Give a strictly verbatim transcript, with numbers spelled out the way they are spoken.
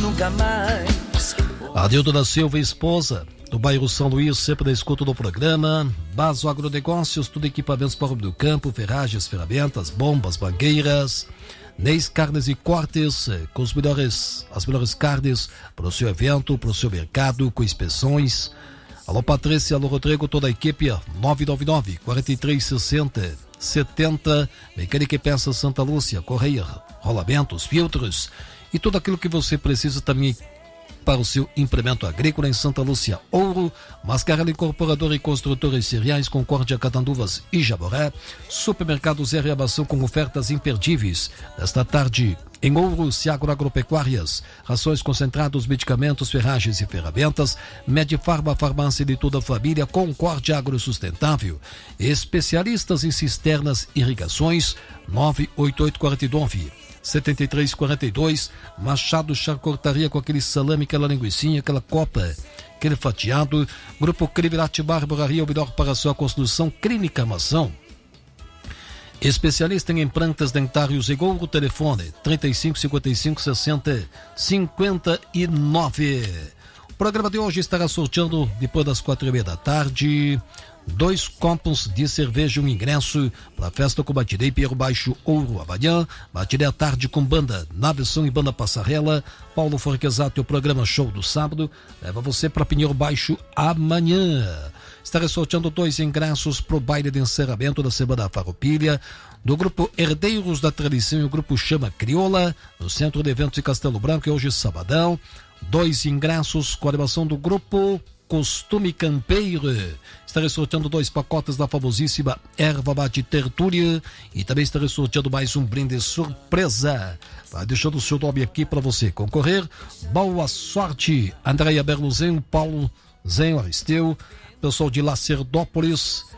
nunca mais. Adildo da Silva, esposa, do bairro São Luís, sempre da escuta do programa. Baso Agronegócios, tudo equipamentos para o do campo, ferragens, ferramentas, bombas, mangueiras. Neis Carnes e Cortes, com os melhores, as melhores carnes para o seu evento, para o seu mercado, com inspeções. Alô Patrícia, alô Rodrigo, toda a equipe, nove nove nove, quatro três seis zero, setenta, Mecânica e Peças Santa Lúcia, correia, rolamentos, filtros e tudo aquilo que você precisa também para o seu implemento agrícola em Santa Lúcia. Ouro, Mascarela Incorporadora e Construtores Cereais, Concórdia, Catanduvas e Jaboré. Supermercados R. Abação com ofertas imperdíveis. Nesta tarde, em Ouro, Ciagro Agropecuárias, rações concentrados, medicamentos, ferragens e ferramentas. Medifarma, farmácia de toda a família. Concórdia Agro Sustentável. Especialistas em cisternas e irrigações. nove oito oito quatro nove setenta e três quarenta e dois, Machado Charcortaria com aquele salame, aquela linguicinha, aquela copa, aquele fatiado. Grupo Crivilate Barbararia, o melhor para a sua construção. Clínica Mação, especialista em implantes dentários e Gouro. Telefone trinta e cinco, cinquenta e cinco, sessenta, cinquenta e nove. O programa de hoje estará sorteando depois das quatro e meia da tarde dois copos de cerveja, um ingresso para a festa com Batirei Piero Baixo Ouro amanhã, Batirei à tarde com banda Naveção e banda Passarela. Paulo Forquesato, o programa Show do sábado leva você para Pinheiro Baixo amanhã. Estarei sorteando dois ingressos para o baile de encerramento da Semana Farroupilha do grupo Herdeiros da Tradição e o grupo Chama Crioula no Centro de Eventos de Castelo Branco, e hoje sabadão. Dois ingressos com a animação do grupo Costume Campeiro. Estarei sorteando dois pacotes da famosíssima Erva Mate Tertúlia e também estarei sorteando mais um brinde surpresa. Vai deixando o seu nome aqui para você concorrer. Boa sorte, Andréia Berluzen, Paulo Zen Aristeu, pessoal de Lacerdópolis,